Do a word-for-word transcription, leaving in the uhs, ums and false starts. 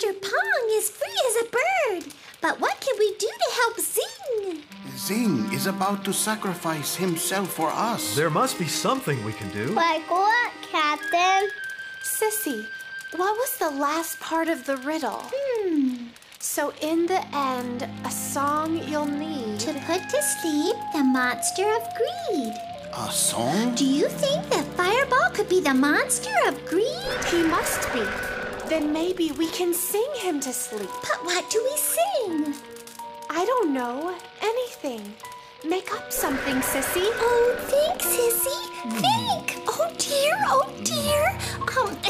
Master Pong is free as a bird. But what can we do to help Zing? Zing is about to sacrifice himself for us. There must be something we can do. Like what, Captain? Sissy, what was the last part of the riddle? Hmm. So in the end, a song you'll need To put to sleep the monster of greed. A song? Do you think that Fireball could be the monster of greed? He must be. Then maybe we can sing him to sleep. But what do we sing? I don't know. Anything. Make up something, Sissy. Oh, think, Sissy. Think. Oh, dear. Oh, dear. Um,